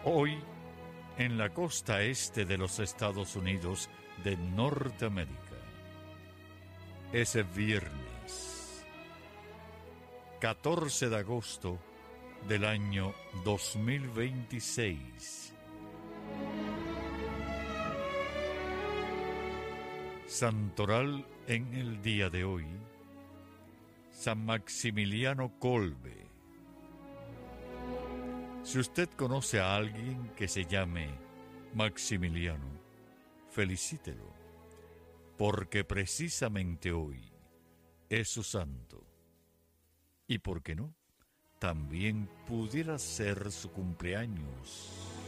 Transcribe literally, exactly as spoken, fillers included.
Hoy, en la costa este de los Estados Unidos de Norteamérica, es viernes, catorce de agosto del año dos mil veintiséis. Santoral en el día de hoy, San Maximiliano Kolbe. Si usted conoce a alguien que se llame Maximiliano, felicítelo, porque precisamente hoy es su santo. ¿Y por qué no? También pudiera ser su cumpleaños.